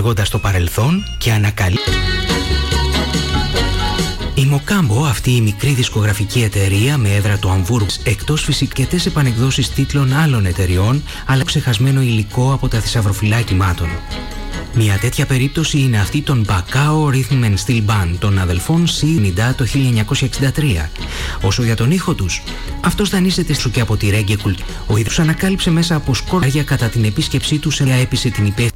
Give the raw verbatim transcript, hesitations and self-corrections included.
αργώντας το παρελθόν και ανακαλεί. Η Mocambo, αυτή η μικρή δισκογραφική εταιρεία με έδρα το Αμβούργο, εκτός φυσικές επανεκδόσεις τίτλων άλλων εταιριών, αλλά ξεχασμένο υλικό από τα θησαυροφυλάκια κυμάτων. Μια τέτοια περίπτωση είναι αυτή των Bacao Rhythm and Steel Band των αδελφών Σι το χίλια εννιακόσια εξήντα τρία. Όσο για τον ήχο τους, αυτός δανείζεται σου και από τη reggae κουλτούρα. Ο ίδιος ανακάλυψε μέσα από σκόρπια κατά την επίσκεψή του σε μια έπισε την υπεύθυνη